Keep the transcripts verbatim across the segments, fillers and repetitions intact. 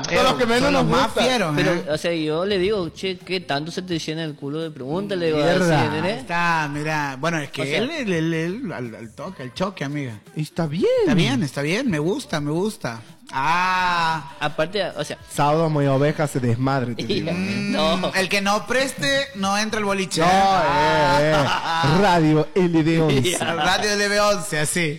Son los que menos nos más gustan. fieros, Pero, ¿eh? o sea, yo le digo, che, ¿qué tanto se te llena el culo de preguntas? Le digo, Mierda. así, Ahí ¿entendés? está, mira. Bueno, es que O sea- él, él, él, él, al, al toque, al choque, amiga. Está bien. Está bien, está bien, me gusta, me gusta. Ah, Aparte, o sea, Sábado muy oveja se desmadre. Te digo. no. el que no preste no entra al boliche. No, ¿eh? eh, eh. Radio L D once. Radio L B once, así.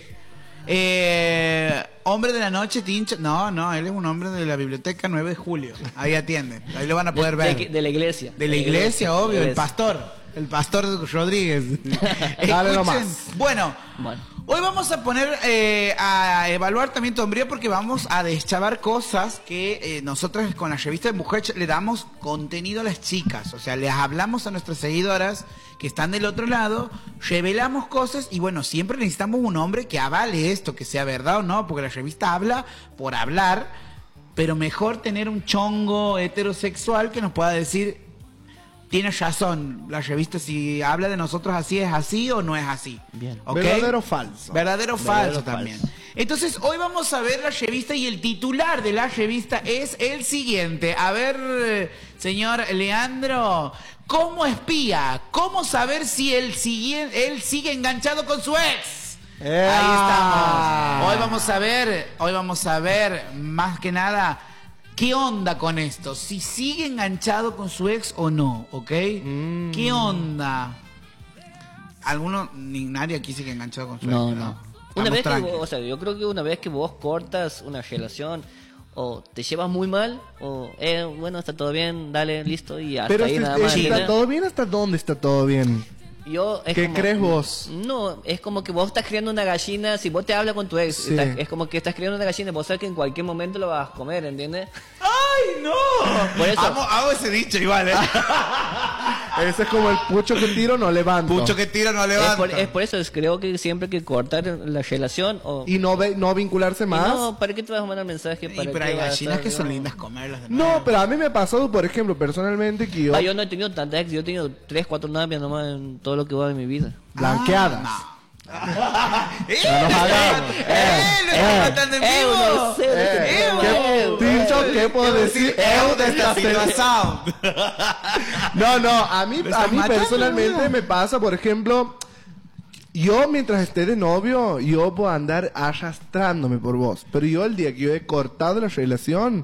Eh, hombre de la noche, Tincho. No, no, él es un hombre de la biblioteca nueve de julio. Ahí atiende. Ahí lo van a poder de, ver. de- de la iglesia. De la iglesia, obvio, el Iglesia. pastor. El pastor Rodríguez. Dale Escuchen, nomás. Bueno, Bueno. hoy vamos a poner eh, a evaluar también tu hombría porque vamos a deschavar cosas que eh, nosotros con la revista de Mujer le damos contenido a las chicas. O sea, les hablamos a nuestras seguidoras que están del otro lado, revelamos cosas y bueno, siempre necesitamos un hombre que avale esto, que sea verdad o no, porque la revista habla por hablar, pero mejor tener un chongo heterosexual que nos pueda decir, tienes razón, la revista si habla de nosotros así es así o no es así. Bien. ¿Ok? Verdadero o falso. Verdadero o falso Verdadero o también. falso. Entonces, hoy vamos a ver la revista y el titular de la revista es el siguiente. A ver, eh, señor Leandro, ¿cómo espía? ¿Cómo saber si él sigue, él sigue enganchado con su ex? ¡Ea! Ahí estamos. Hoy vamos a ver, hoy vamos a ver más que nada qué onda con esto, si sigue enganchado con su ex o no, ¿ok? Mm. ¿Qué onda? Alguno, ni nadie aquí sigue enganchado con su No, ex, no. Estamos Una vez que tranqui. vos, o sea, yo creo que una vez que vos cortas una relación o te llevas muy mal o eh, bueno, está todo bien, dale, listo y hasta Pero ahí si, nada eh, más. ¿está ¿entendés? todo bien? ¿Hasta dónde está todo bien? Yo, es ¿Qué como- crees vos? No, es como que vos estás criando una gallina, si vos te hablas con tu ex, Sí. estás- es como que estás criando una gallina, vos sabes que en cualquier momento lo vas a comer, ¿entiendes? ¡Ay, no! Por eso- Amo, hago ese dicho igual, ¿eh? Ese es como el pucho que tiro no levanto. Pucho que tira no Es levanta. por, es por eso, es, creo que siempre que cortar la relación o... Y no, ve, no vincularse y más. no, ¿para qué te vas a mandar mensaje? Y, ¿Para pero qué hay vas a gallinas estar, que son no? lindas comerlas de nuevo. No, pero a mí me ha pasado, por ejemplo, personalmente, que yo... Ah, yo no he tenido tantas ex, yo he tenido tres, cuatro novias nomás en todo lo que va de mi vida. Blanqueadas. Ah, no. ¡Eh! No nos hagamos. ¡Eh! Eh, ¡Lo están eh, matando en eh, vivo! no sé, no sé Eh, qué- ¿Qué, eh, Tincho, ¿qué puedo decir? Eu de esta situación. No, no, a mí, ¿Lo a estás mí matando, personalmente amigo? me pasa, por ejemplo, yo mientras esté de novio, yo puedo andar arrastrándome por vos. Pero yo el día que yo he cortado la relación,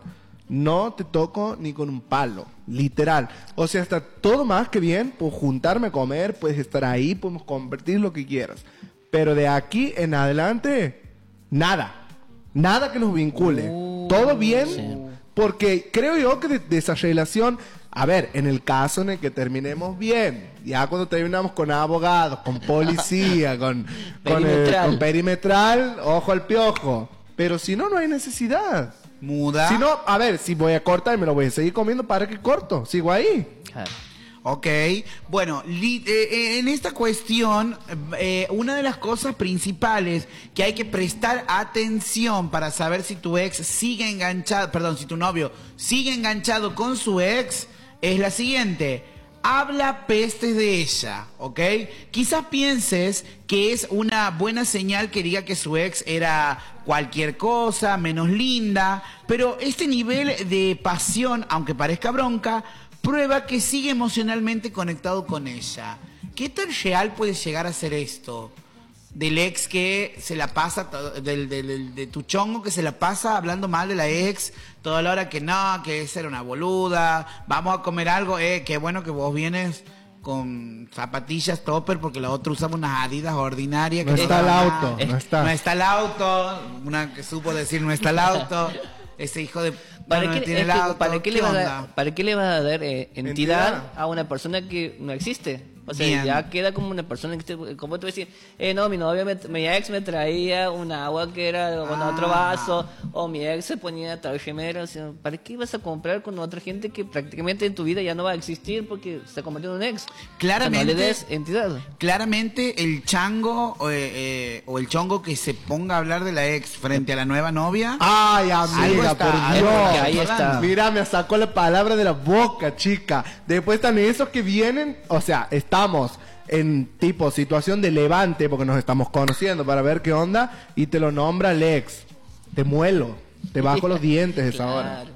no te toco ni con un palo, literal. O sea, está todo más que bien, puedo juntarme a comer, puedes estar ahí, podemos compartir lo que quieras. Pero de aquí en adelante, nada. Nada que nos vincule. Todo bien, sí. porque creo yo que de, de esa relación, a ver, en el caso en el que terminemos bien, ya cuando terminamos con abogados, con policía, con, con, el- Perimetral. con perimetral, ojo al piojo. Pero si no, no hay necesidad. Muda. Si no, a ver, si voy a cortar y me lo voy a seguir comiendo, ¿para qué corto? Sigo ahí. Claro. Ok, bueno, li- eh, eh, en esta cuestión, eh, una de las cosas principales que hay que prestar atención para saber si tu ex sigue enganchado, perdón, si tu novio sigue enganchado con su ex, es la siguiente. Habla pestes de ella, ¿ok? Quizás pienses que es una buena señal que diga que su ex era cualquier cosa, menos linda, pero este nivel de pasión, aunque parezca bronca, prueba que sigue emocionalmente conectado con ella. ¿Qué tan real puede llegar a ser esto? Del ex que se la pasa, to- del, del- del- de tu chongo que se la pasa hablando mal de la ex, toda la hora que no, que esa era una boluda, vamos a comer algo, eh, qué bueno que vos vienes con zapatillas topper porque la otra usaba unas adidas ordinarias. No que está el daban auto, nada. no está. No está el auto, una que supo decir no está el auto, ese hijo de... ¿Para, bueno, qué, no tiene es el que, auto, ¿para, qué ¿qué le vas a, onda? ¿Para qué le vas a dar eh, entidad, Entidad. a una persona que no existe? O sea, Bien. ya queda como una persona que, te- como tú decís, eh, no, mi novia, me, mi ex me traía un agua que era con Ah. otro vaso, o mi ex se ponía tal gemela, o sea, ¿para qué vas a comprar con otra gente que prácticamente en tu vida ya no va a existir porque se convirtió en un ex? Claramente- O sea, no le des entidad. Claramente el chango o, eh, eh, o el chongo que se ponga a hablar de la ex frente a la nueva novia. Ay, Algo amiga, está- por algo Dios. está ahí hablando. está. Mira, me sacó la palabra de la boca, chica. Después también esos que vienen, o sea, estamos en tipo situación de levante porque nos estamos conociendo para ver qué onda y te lo nombra el ex. Te muelo, te bajo los dientes esa hora. Claro.